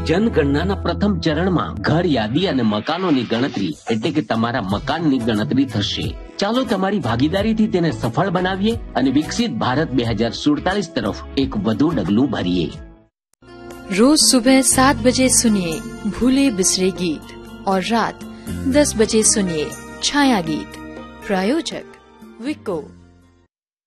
જનગણનાના પ્રથમ ચરણમાં ઘર યાદી અને મકાનોની ગણતરી એટલે કે તમારા મકાનની ગણતરી થશે. ચાલો તમારી ભાગીદારીથી તેને સફળ બનાવીએ અને વિકસિત ભારત 2047 तरफ एक વધુ ડગલું ભરીએ. रोज सुबह 7 बजे सुनिए भूले बिसरे गीत और रात 10 बजे सुनिए छाया गीत. प्रायोजक विको.